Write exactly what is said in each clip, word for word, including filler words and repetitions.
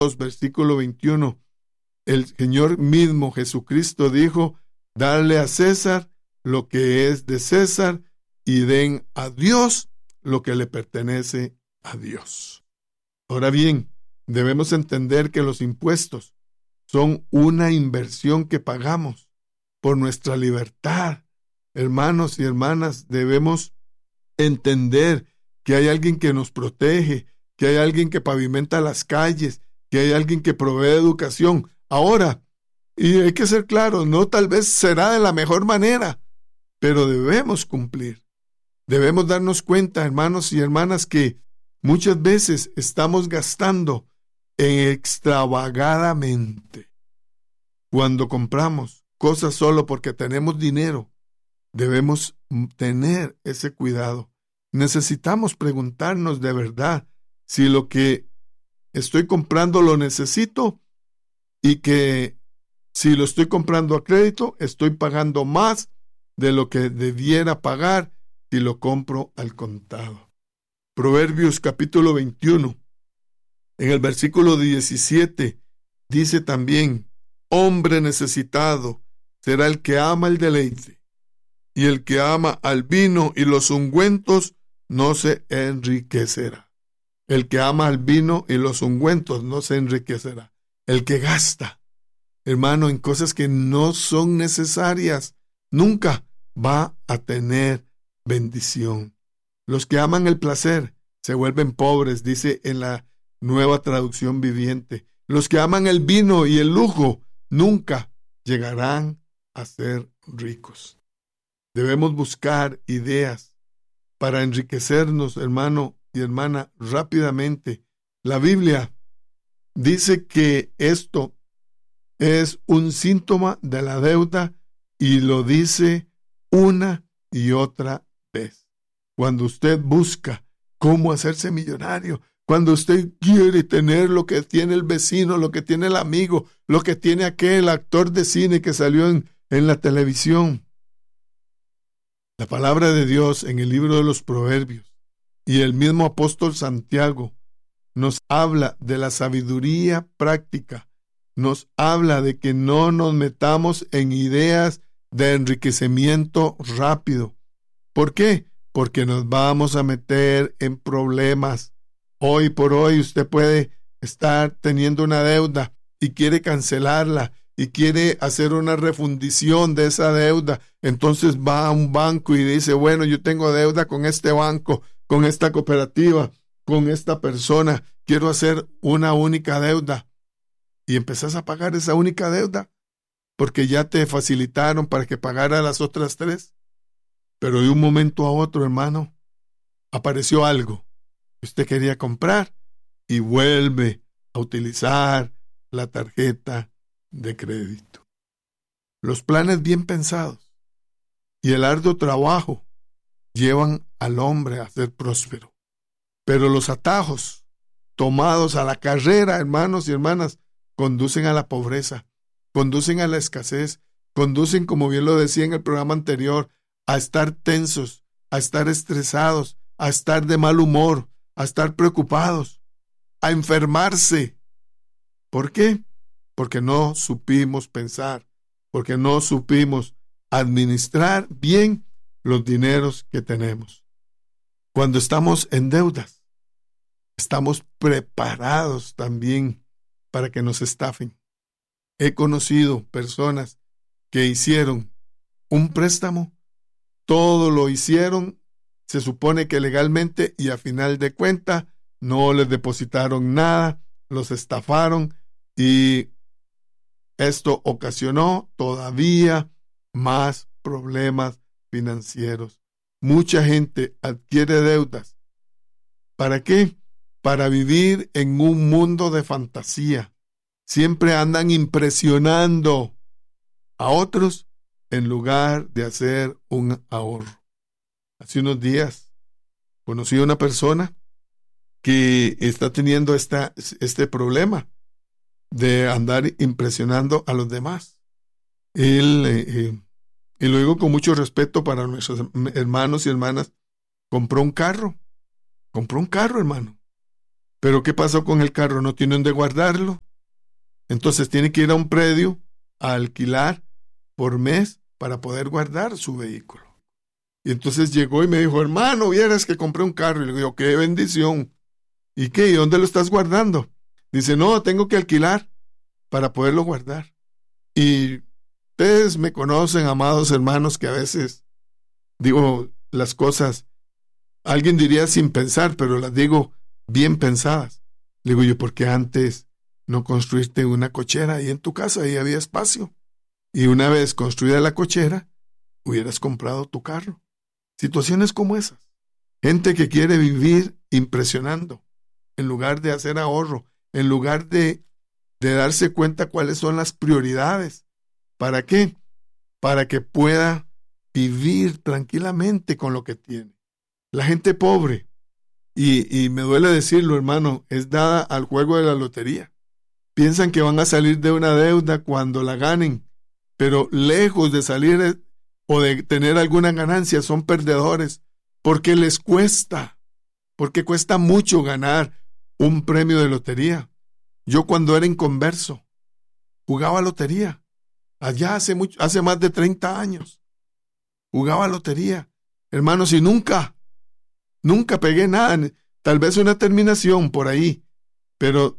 dos, versículo veintiuno, el Señor mismo Jesucristo dijo, darle a César lo que es de César y den a Dios lo que le pertenece a Dios. Ahora bien, debemos entender que los impuestos son una inversión que pagamos por nuestra libertad. Hermanos y hermanas, debemos entender que hay alguien que nos protege, que hay alguien que pavimenta las calles, que hay alguien que provee educación. Ahora, y hay que ser claros, no tal vez será de la mejor manera, pero debemos cumplir. Debemos darnos cuenta, hermanos y hermanas, que muchas veces estamos gastando extravagadamente. Cuando compramos cosas solo porque tenemos dinero, debemos tener ese cuidado. Necesitamos preguntarnos de verdad si lo que estoy comprando lo necesito y que si lo estoy comprando a crédito, estoy pagando más de lo que debiera pagar si lo compro al contado. Proverbios capítulo veintiuno, en el versículo diecisiete, dice también, hombre necesitado será el que ama el deleite, y el que ama al vino y los ungüentos no se enriquecerá. El que ama al vino y los ungüentos no se enriquecerá. El que gasta, hermano, en cosas que no son necesarias, nunca va a tener bendición. Los que aman el placer se vuelven pobres, dice en la Nueva Traducción Viviente. Los que aman el vino y el lujo nunca llegarán a ser ricos. Debemos buscar ideas para enriquecernos, hermano y hermana, rápidamente. La Biblia dice que esto es un síntoma de la deuda y lo dice una y otra vez. Cuando usted busca cómo hacerse millonario, cuando usted quiere tener lo que tiene el vecino, lo que tiene el amigo, lo que tiene aquel actor de cine que salió en, en la televisión. La palabra de Dios en el libro de los Proverbios y el mismo apóstol Santiago nos habla de la sabiduría práctica, nos habla de que no nos metamos en ideas de enriquecimiento rápido. ¿Por qué? Porque nos vamos a meter en problemas. Hoy por hoy usted puede estar teniendo una deuda y quiere cancelarla y quiere hacer una refundición de esa deuda. Entonces va a un banco y dice, bueno, yo tengo deuda con este banco, con esta cooperativa, con esta persona, quiero hacer una única deuda. Y empezás a pagar esa única deuda porque ya te facilitaron para que pagara las otras tres. Pero de un momento a otro, hermano, apareció algo que usted quería comprar y vuelve a utilizar la tarjeta de crédito. Los planes bien pensados y el arduo trabajo llevan al hombre a ser próspero. Pero los atajos tomados a la carrera, hermanos y hermanas, conducen a la pobreza, conducen a la escasez, conducen, como bien lo decía en el programa anterior, a estar tensos, a estar estresados, a estar de mal humor, a estar preocupados, a enfermarse. ¿Por qué? Porque no supimos pensar, porque no supimos administrar bien los dineros que tenemos. Cuando estamos en deudas, estamos preparados también para que nos estafen. He conocido personas que hicieron un préstamo, todo lo hicieron, se supone que legalmente, y a final de cuentas no les depositaron nada, los estafaron y esto ocasionó todavía más problemas financieros. Mucha gente adquiere deudas. ¿Para qué? Para vivir en un mundo de fantasía. Siempre andan impresionando a otros en lugar de hacer un ahorro. Hace unos días conocí a una persona que está teniendo esta, este problema de andar impresionando a los demás. Él, eh, y lo digo con mucho respeto para nuestros hermanos y hermanas, compró un carro, compró un carro, hermano, Pero ¿qué pasó con el carro? ¿No tiene dónde guardarlo? Entonces tiene que ir a un predio a alquilar por mes para poder guardar su vehículo. Y entonces llegó y me dijo, hermano, vieras que compré un carro. Y le digo, qué bendición. ¿Y qué? ¿Y dónde lo estás guardando? Dice, no, tengo que alquilar para poderlo guardar. Y ustedes me conocen, amados hermanos, que a veces digo las cosas, alguien diría sin pensar, pero las digo bien pensadas. Le digo yo, ¿por qué antes no construiste una cochera ahí en tu casa? Ahí había espacio. Y una vez construida la cochera, hubieras comprado tu carro. Situaciones como esas. Gente que quiere vivir impresionando, en lugar de hacer ahorro, en lugar de, de darse cuenta cuáles son las prioridades. ¿Para qué? Para que pueda vivir tranquilamente con lo que tiene. La gente pobre, y, y me duele decirlo, hermano, es dada al juego de la lotería. Piensan que van a salir de una deuda cuando la ganen, pero lejos de salir o de tener alguna ganancia, son perdedores, porque les cuesta, porque cuesta mucho ganar un premio de lotería. Yo cuando era inconverso, jugaba lotería, allá hace, mucho, hace más de treinta años, jugaba lotería, hermanos, y nunca, nunca pegué nada, tal vez una terminación por ahí, pero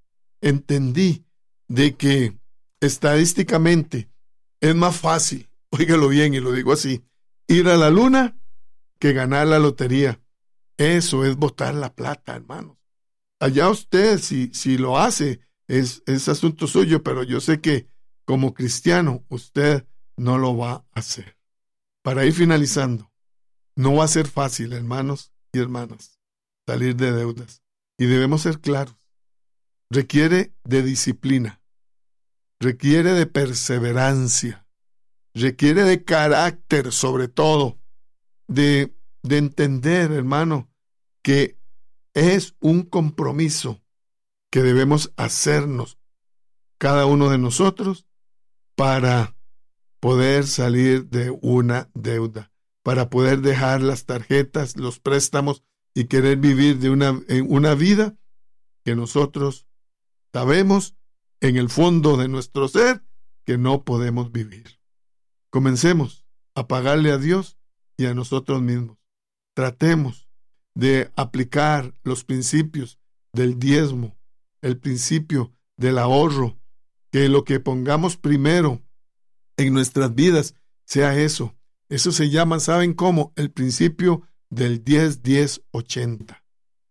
entendí de que estadísticamente es más fácil, óigalo bien y lo digo así, ir a la luna que ganar la lotería. Eso es botar la plata, hermanos. Allá usted, si, si lo hace, es, es asunto suyo, pero yo sé que como cristiano usted no lo va a hacer. Para ir finalizando, no va a ser fácil, hermanos y hermanas, salir de deudas. Y debemos ser claros. Requiere de disciplina, requiere de perseverancia, requiere de carácter sobre todo, de, de entender, hermano, que es un compromiso que debemos hacernos cada uno de nosotros para poder salir de una deuda, para poder dejar las tarjetas, los préstamos y querer vivir de una, en una vida que nosotros sabemos en el fondo de nuestro ser que no podemos vivir. Comencemos a pagarle a Dios y a nosotros mismos. Tratemos de aplicar los principios del diezmo, el principio del ahorro, que lo que pongamos primero en nuestras vidas sea eso. Eso se llama, ¿saben cómo? El principio del diez, diez, ochenta.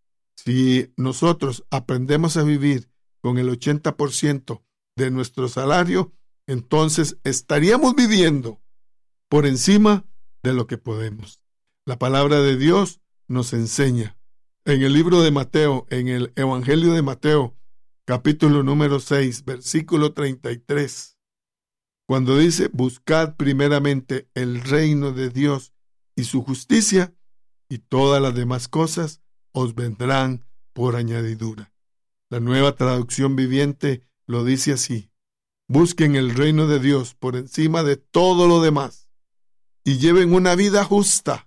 Si nosotros aprendemos a vivir con el ochenta por ciento de nuestro salario, entonces estaríamos viviendo por encima de lo que podemos. La palabra de Dios nos enseña en el libro de Mateo, en el Evangelio de Mateo, capítulo número seis, versículo treinta y tres, cuando dice, buscad primeramente el reino de Dios y su justicia, y todas las demás cosas os vendrán por añadidura. La Nueva Traducción Viviente lo dice así: busquen el reino de Dios por encima de todo lo demás, y lleven una vida justa,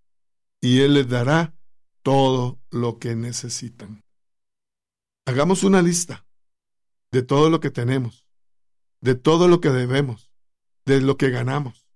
y Él les dará todo lo que necesitan. Hagamos una lista de todo lo que tenemos, de todo lo que debemos, de lo que ganamos.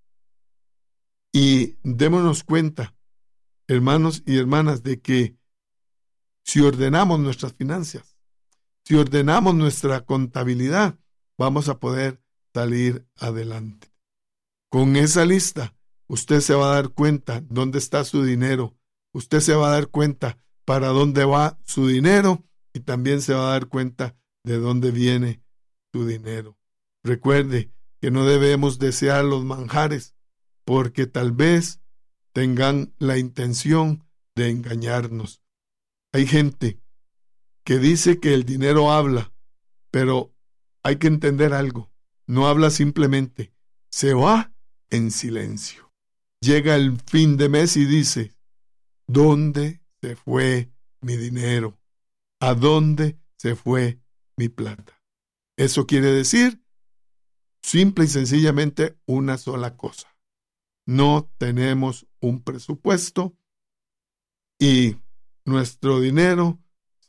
Y démonos cuenta, hermanos y hermanas, de que si ordenamos nuestras finanzas, si ordenamos nuestra contabilidad, vamos a poder salir adelante. Con esa lista, usted se va a dar cuenta dónde está su dinero. Usted se va a dar cuenta para dónde va su dinero y también se va a dar cuenta de dónde viene su dinero. Recuerde que no debemos desear los manjares porque tal vez tengan la intención de engañarnos. Hay gente que dice que el dinero habla, pero hay que entender algo. No habla simplemente, se va en silencio. Llega el fin de mes y dice, ¿dónde se fue mi dinero? ¿A dónde se fue mi plata? Eso quiere decir, simple y sencillamente, una sola cosa. No tenemos un presupuesto y nuestro dinero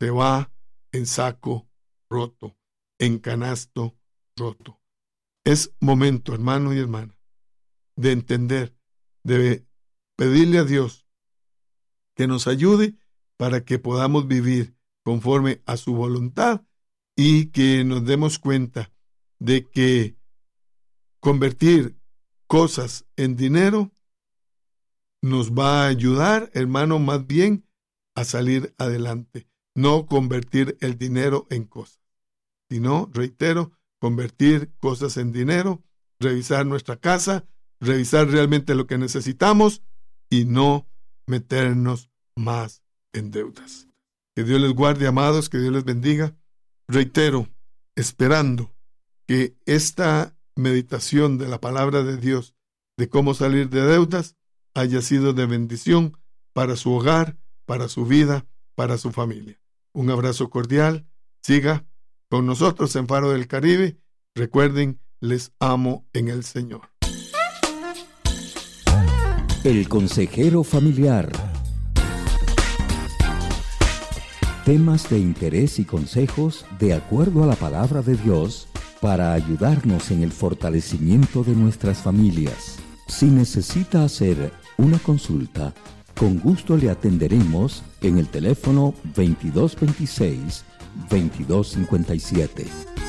se va en saco roto, en canasto roto. Es momento, hermano y hermana, de entender, de pedirle a Dios que nos ayude para que podamos vivir conforme a su voluntad y que nos demos cuenta de que convertir cosas en dinero nos va a ayudar, hermano, más bien a salir adelante. No convertir el dinero en cosas, sino, reitero, convertir cosas en dinero, revisar nuestra casa, revisar realmente lo que necesitamos y no meternos más en deudas. Que Dios les guarde, amados, que Dios les bendiga. Reitero, esperando que esta meditación de la palabra de Dios de cómo salir de deudas haya sido de bendición para su hogar, para su vida, para su familia. Un abrazo cordial. Siga con nosotros en Faro del Caribe. Recuerden, les amo en el Señor. El consejero familiar. Temas de interés y consejos de acuerdo a la palabra de Dios para ayudarnos en el fortalecimiento de nuestras familias. Si necesita hacer una consulta, con gusto le atenderemos en el teléfono veintidós veintiséis, veintidós cincuenta y siete.